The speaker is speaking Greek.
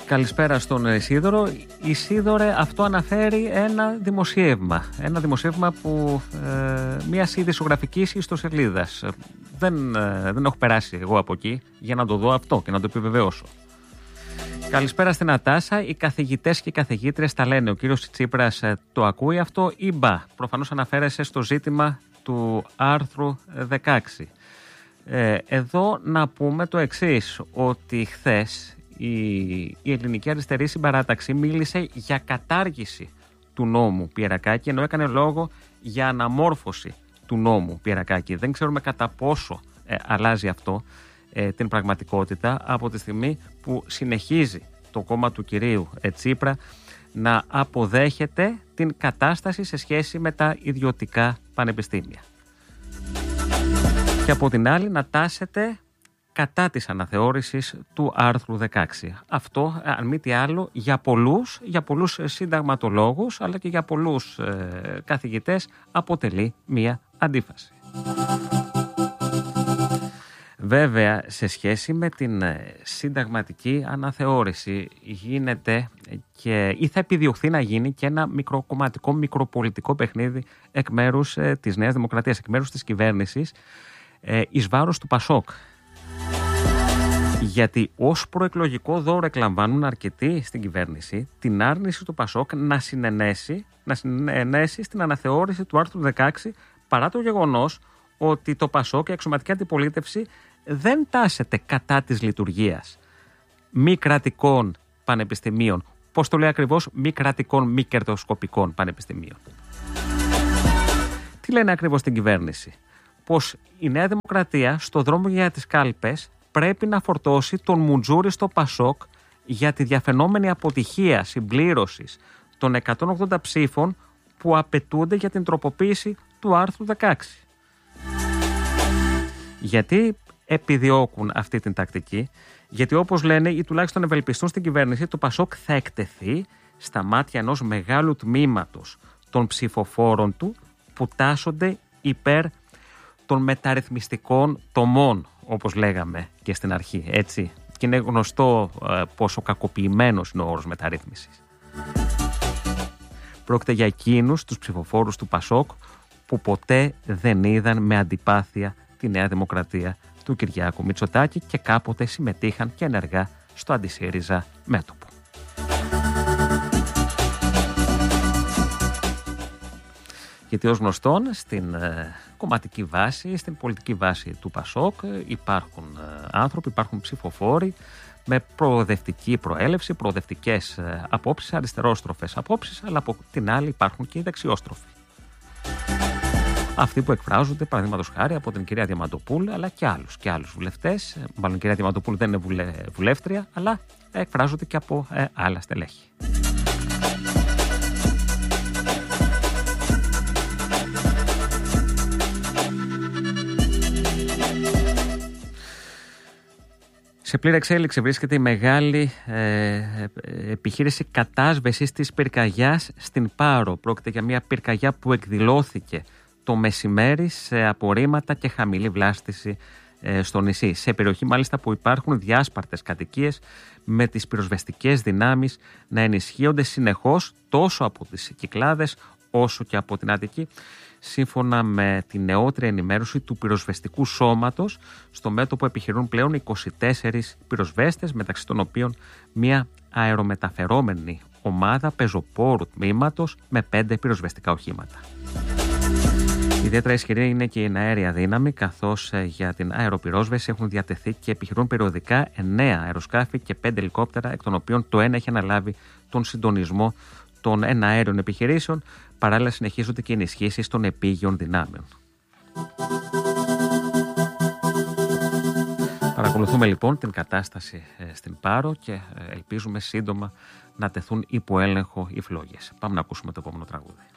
Καλησπέρα στον Ισίδωρο. Ισίδωρε, αυτό αναφέρει ένα δημοσίευμα. Ένα δημοσίευμα που μιας ειδησιογραφικής ιστοσελίδας. Δεν έχω περάσει εγώ από εκεί για να το δω αυτό και να το επιβεβαιώσω. Καλησπέρα στην Ατάσα. Οι καθηγητές και οι καθηγήτριες τα λένε. Ο κύριος Τσίπρας το ακούει αυτό ή μπα? Προφανώς αναφέρεσαι στο ζήτημα του άρθρου 16. Εδώ να πούμε το εξής, ότι χθες η Ελληνική Αριστερή Συμπαράταξη μίλησε για κατάργηση του νόμου Πιερακάκη, ενώ έκανε λόγο για αναμόρφωση του νόμου Πιερακάκη. Δεν ξέρουμε κατά πόσο αλλάζει αυτό την πραγματικότητα από τη στιγμή που συνεχίζει το κόμμα του κυρίου Τσίπρα να αποδέχεται την κατάσταση σε σχέση με τα ιδιωτικά πανεπιστήμια. Και από την άλλη να τάσεται κατά της αναθεώρησης του άρθρου 16. Αυτό, αν μη τι άλλο, για πολλούς συνταγματολόγους αλλά και για πολλούς καθηγητές αποτελεί μία αντίφαση. Βέβαια, σε σχέση με την συνταγματική αναθεώρηση γίνεται ή θα επιδιωχθεί να γίνει και ένα μικροκομματικό, μικροπολιτικό παιχνίδι εκ μέρους της Νέας Δημοκρατίας, εκ μέρους της κυβέρνησης, εις βάρος του Πασόκ. Γιατί ως προεκλογικό δώρο εκλαμβάνουν αρκετοί στην κυβέρνηση την άρνηση του Πασόκ να συνενέσει στην αναθεώρηση του άρθρου 16, παρά το γεγονός ότι το Πασόκ, η αξιωματική αντιπολίτευση, δεν τάσεται κατά της λειτουργίας μη κρατικών πανεπιστημίων. Πώς το λέει ακριβώς? Μη κρατικών, μη κερδοσκοπικών πανεπιστημίων. Τι λένε ακριβώς στην κυβέρνηση? Πως η Νέα Δημοκρατία στο δρόμο για τις κάλπες πρέπει να φορτώσει τον μουτζούρι στο Πασόκ για τη διαφαινόμενη αποτυχία συμπλήρωσης των 180 ψήφων που απαιτούνται για την τροποποίηση του άρθρου 16. Γιατί επιδιώκουν αυτή την τακτική? Γιατί όπως λένε ή τουλάχιστον ευελπιστούν στην κυβέρνηση, το Πασόκ θα εκτεθεί στα μάτια ενός μεγάλου τμήματος των ψηφοφόρων του που τάσσονται υπέρ των μεταρρυθμιστικών τομών, όπως λέγαμε και στην αρχή, έτσι. Και είναι γνωστό πόσο κακοποιημένος είναι ο όρος μεταρρύθμισης. Πρόκειται για εκείνους τους ψηφοφόρους του Πασόκ που ποτέ δεν είδαν με αντιπάθεια τη Νέα Δημοκρατία του Κυριάκου Μητσοτάκη και κάποτε συμμετείχαν και ενεργά στο αντισύριζα μέτωπο. Γιατί ως γνωστόν στην κομματική βάση, στην πολιτική βάση του Πασόκ υπάρχουν άνθρωποι, υπάρχουν ψηφοφόροι με προοδευτική προέλευση, προοδευτικές απόψεις, αριστερόστροφες απόψεις, αλλά από την άλλη υπάρχουν και οι δεξιόστροφοι. Αυτοί που εκφράζονται, παραδείγματος χάρη, από την κυρία Διαμαντοπούλου, αλλά και άλλους βουλευτές. Μάλλον η κυρία Διαμαντοπούλου δεν είναι βουλεύτρια, αλλά εκφράζονται και από άλλα στελέχη. Σε πλήρη εξέλιξη βρίσκεται η μεγάλη επιχείρηση κατάσβεσης της πυρκαγιάς στην Πάρο. Πρόκειται για μια πυρκαγιά που εκδηλώθηκε το μεσημέρι σε απορρίμματα και χαμηλή βλάστηση στο νησί. Σε περιοχή μάλιστα που υπάρχουν διάσπαρτες κατοικίες, με τις πυροσβεστικές δυνάμεις να ενισχύονται συνεχώς τόσο από τις Κυκλάδες όσο και από την Αττική. Σύμφωνα με τη νεότερη ενημέρωση του πυροσβεστικού σώματος, στο μέτωπο επιχειρούν πλέον 24 πυροσβέστες, μεταξύ των οποίων μια αερομεταφερόμενη ομάδα πεζοπόρου τμήματος με 5 πυροσβεστικά οχήματα. Ιδιαίτερα ισχυρή είναι και η εναέρια δύναμη, καθώς για την αεροπυρόσβεση έχουν διατεθεί και επιχειρούν περιοδικά 9 αεροσκάφη και 5 ελικόπτερα, εκ των οποίων το ένα έχει αναλάβει τον συντονισμό των εναέριων επιχειρήσεων. Παράλληλα συνεχίζονται και ενισχύσεις των επίγειων δυνάμεων. Παρακολουθούμε λοιπόν την κατάσταση στην Πάρο και ελπίζουμε σύντομα να τεθούν υπό έλεγχο οι φλόγες. Πάμε να ακούσουμε το επόμενο τραγούδι.